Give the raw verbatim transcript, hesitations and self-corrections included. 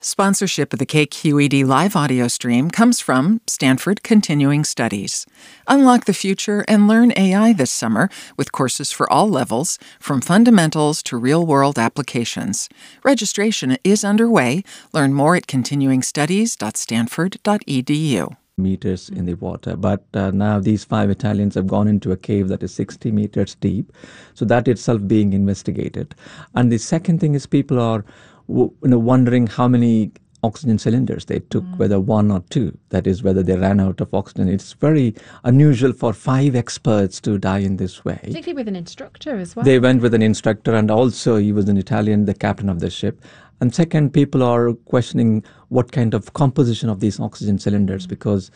Sponsorship of the K Q E D live audio stream comes from Stanford Continuing Studies. Unlock the future and learn A I this summer with courses for all levels, from fundamentals to real-world applications. Registration is underway. Learn more at continuing studies dot stanford dot e d u. Meters in the water. But uh, now these five Italians have gone into a cave that is sixty meters deep. So that itself being investigated. And the second thing is people are you know, wondering how many oxygen cylinders they took, mm. whether one or two. That is, whether they ran out of oxygen. It's very unusual for five experts to die in this way. Particularly with an instructor as well. They went with an instructor, and also he was an Italian, the captain of the ship. And second, people are questioning what kind of composition of these oxygen cylinders, because